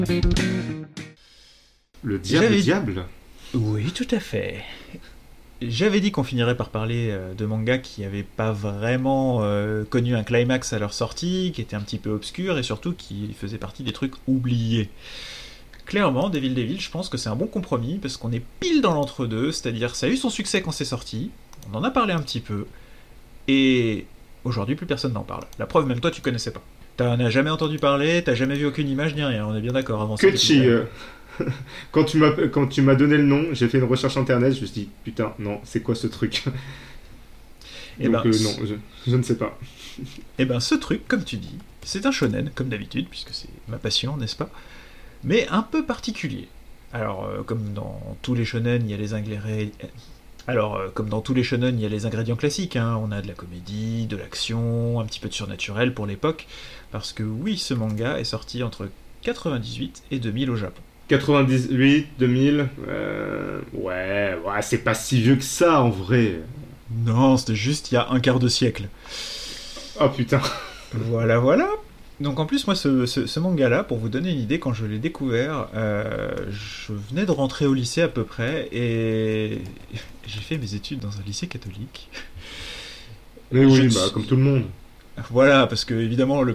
Le diable. Oui, tout à fait. J'avais dit qu'on finirait par parler de mangas qui n'avaient pas vraiment connu un climax à leur sortie, qui étaient un petit peu obscurs et surtout qui faisaient partie des trucs oubliés. Clairement, Devil, je pense que c'est un bon compromis parce qu'on est pile dans l'entre-deux, c'est-à-dire ça a eu son succès quand c'est sorti, on en a parlé un petit peu, et aujourd'hui plus personne n'en parle. La preuve, même toi tu connaissais pas. T'en as jamais entendu parler, t'as jamais vu aucune image ni rien, on est bien d'accord avant ça. Quand tu m'as donné le nom, j'ai fait une recherche internet, je me suis dit putain non, c'est quoi ce truc? Donc non, je ne sais pas. Et ben ce truc, comme tu dis, c'est un shonen comme d'habitude puisque c'est ma passion, n'est-ce pas? Mais un peu particulier. Alors comme dans tous les shonen, il y a les ingrédients. Comme dans tous les shonen, il y a les ingrédients classiques, hein. On a de la comédie, de l'action, un petit peu de surnaturel pour l'époque, parce que oui, ce manga est sorti entre 98 et 2000 au Japon. 98, 2000, ouais, c'est pas si vieux que ça en vrai. Non, c'était juste il y a un quart de siècle. Oh putain. Voilà. Donc en plus, moi, ce manga-là, pour vous donner une idée, quand je l'ai découvert, je venais de rentrer au lycée à peu près, et j'ai fait mes études dans un lycée catholique. Mais oui, comme tout le monde. Voilà, parce que évidemment, le